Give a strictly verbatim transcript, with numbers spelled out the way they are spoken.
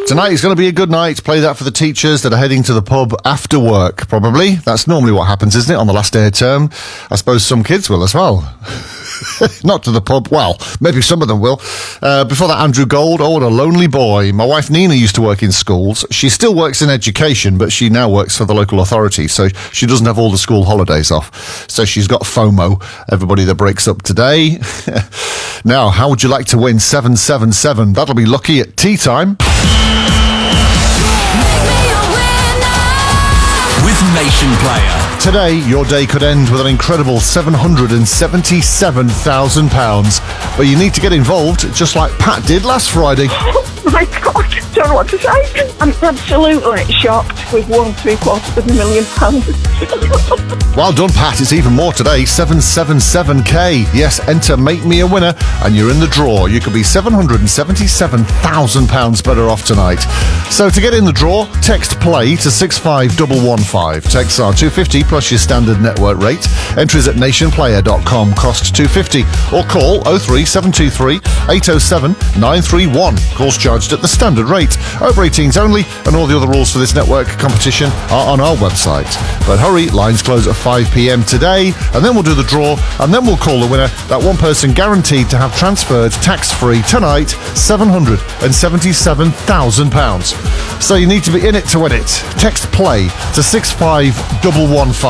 Tonight is going to be a good night. Play that for the teachers that are heading to the pub after work, probably. That's normally what happens, isn't it, on the last day of term? I suppose some kids will as well. Not to the pub. Well, maybe some of them will. Uh, before that, Andrew Gold. Oh, what a lonely boy. My wife Nina used to work in schools. She still works in education, but she now works for the local authority, so she doesn't have all the school holidays off. So she's got FOMO, everybody that breaks up today. Now, how would you like to win seven seven seven? That'll be lucky at tea time. With Nation Player. Today, your day could end with an incredible seven hundred seventy-seven thousand pounds. But you need to get involved, just like Pat did last Friday. Oh my God, I don't know what to say. I'm absolutely shocked. We've won three quarters of a million pounds. Well done, Pat. It's even more today. seven seven seven K. Yes, enter Make Me a Winner, and you're in the draw. You could be seven hundred seventy-seven thousand pounds better off tonight. So to get in the draw, text PLAY to six five one one five. Texts are two fifty plus your standard network rate. Entries at nationplayer dot com cost two fifty. Or call oh three seven two three eight oh seven nine three one. Calls charged at the standard rate. Over eighteens only, and all the other rules for this network competition are on our website. But hurry, lines close at five p.m. today, and then we'll do the draw, and then we'll call the winner. That one person guaranteed to have transferred tax-free tonight, seven hundred seventy-seven thousand pounds. So you need to be in it to win it. Text PLAY to six five one one five.